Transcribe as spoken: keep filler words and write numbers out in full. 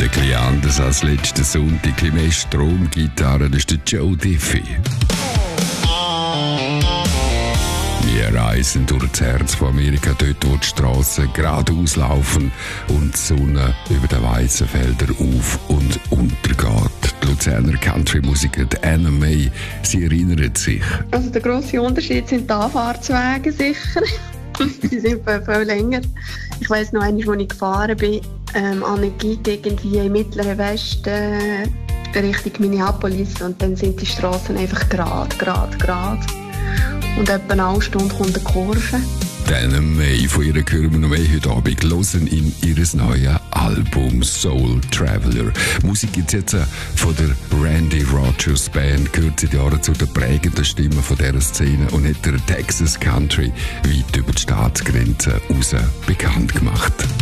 ein bisschen anders als letzten Sonntag. Ein bisschen mehr Stromgitarre, das ist der Joe Diffie. Wir reisen durch das Herz von Amerika, dort wo die Strassen geradeaus laufen und die Sonne über den weißen Feldern auf- und untergeht. Die Luzerner Country-Musiker Anna May, sie erinnert sich. Also der grosse Unterschied sind die Anfahrtswege sicher. Die sind viel, viel länger. Ich weiss noch einmal, als ich gefahren bin, ähm, an der Gite irgendwie im Mittleren Westen äh, Richtung Minneapolis, und dann sind die Straßen einfach gerade, gerade, gerade. Und etwa eine halbe Stunde kommt eine Kurve. Anna May, von ihr hören wir noch mehr heute Abend, hören in ihres neuen Album Soul Traveler. Musik gibt es jetzt von der Randy Rogers Band, gehört seit Jahren zu den prägenden Stimmen von dieser Szene und hat der Texas Country weit über die Staatsgrenzen raus bekannt gemacht.